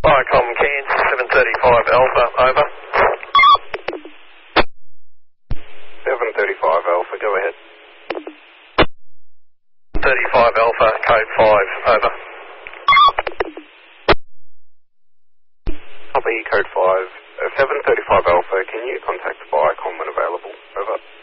Viacom Cairns 735 Alpha, over. 735 Alpha, go ahead. 35 Alpha, code 5, over. Copy, code 5. 735 Alpha, can you contact Viacom when available? Over.